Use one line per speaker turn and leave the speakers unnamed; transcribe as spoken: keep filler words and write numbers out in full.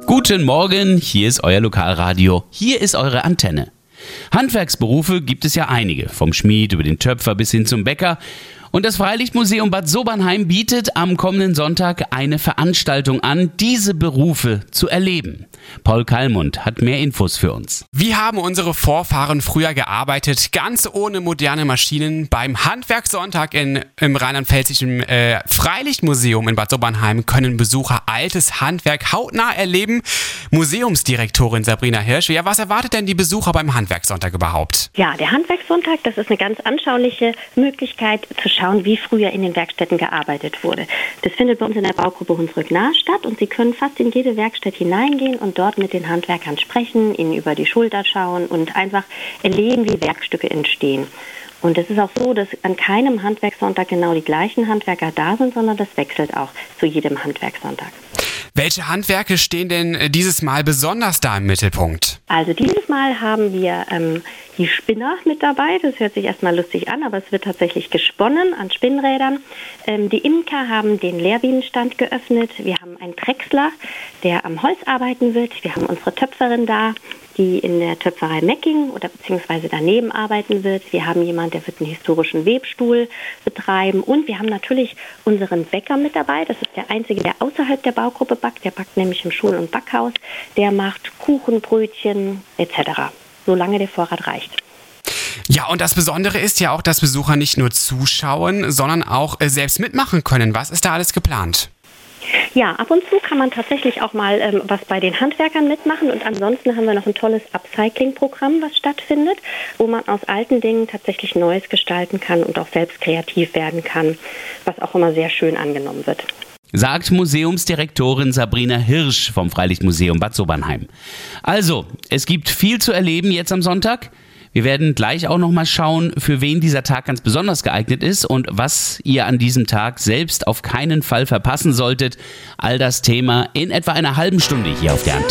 Guten Morgen, hier ist euer Lokalradio, hier ist eure Antenne. Handwerksberufe gibt es ja einige, vom Schmied über den Töpfer bis hin zum Bäcker. Und das Freilichtmuseum Bad Sobernheim bietet am kommenden Sonntag eine Veranstaltung an, diese Berufe zu erleben. Paul Kallmund hat mehr Infos für uns.
Wie haben unsere Vorfahren früher gearbeitet, ganz ohne moderne Maschinen? Beim Handwerkssonntag in, im rheinland-pfälzischen äh, Freilichtmuseum in Bad Sobernheim können Besucher altes Handwerk hautnah erleben. Museumsdirektorin Sabrina Hirsch, ja, was erwartet denn die Besucher beim Handwerkssonntag überhaupt?
Ja, der Handwerkssonntag, das ist eine ganz anschauliche Möglichkeit zu schauen, wie früher in den Werkstätten gearbeitet wurde. Das findet bei uns in der Baugruppe Hunsrück nahe statt und Sie können fast in jede Werkstatt hineingehen und dort mit den Handwerkern sprechen, ihnen über die Schulter schauen und einfach erleben, wie Werkstücke entstehen. Und es ist auch so, dass an keinem Handwerkssonntag genau die gleichen Handwerker da sind, sondern das wechselt auch zu jedem Handwerkssonntag.
Welche Handwerke stehen denn dieses Mal besonders da im Mittelpunkt?
Also dieses Mal haben wir ähm, die Spinner mit dabei. Das hört sich erstmal lustig an, aber es wird tatsächlich gesponnen an Spinnrädern. Ähm, die Imker haben den Lehrbienenstand geöffnet. Wir haben einen Drechsler, der am Holz arbeiten wird. Wir haben unsere Töpferin da, die in der Töpferei Mecking oder beziehungsweise daneben arbeiten wird. Wir haben jemanden, der wird einen historischen Webstuhl betreiben. Und wir haben natürlich unseren Bäcker mit dabei. Das ist der einzige, der außerhalb der Baugruppe backt. Der backt nämlich im Schul- und Backhaus. Der macht Kuchen, Brötchen et cetera, solange der Vorrat reicht.
Ja, und das Besondere ist ja auch, dass Besucher nicht nur zuschauen, sondern auch äh, selbst mitmachen können. Was ist da alles geplant?
Ja, ab und zu kann man tatsächlich auch mal ähm, was bei den Handwerkern mitmachen und ansonsten haben wir noch ein tolles Upcycling-Programm, was stattfindet, wo man aus alten Dingen tatsächlich Neues gestalten kann und auch selbst kreativ werden kann, was auch immer sehr schön angenommen wird.
Sagt Museumsdirektorin Sabrina Hirsch vom Freilichtmuseum Bad Sobernheim. Also, es gibt viel zu erleben jetzt am Sonntag. Wir werden gleich auch noch mal schauen, für wen dieser Tag ganz besonders geeignet ist und was ihr an diesem Tag selbst auf keinen Fall verpassen solltet. All das Thema in etwa einer halben Stunde hier auf der Antenne.